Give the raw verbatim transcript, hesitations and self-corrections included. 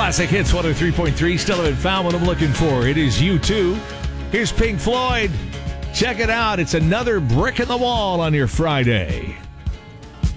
Classic Hits one oh three point three. Still haven't found what I'm looking for. It is U two. Here's Pink Floyd. Check it out. It's another brick in the wall on your Friday.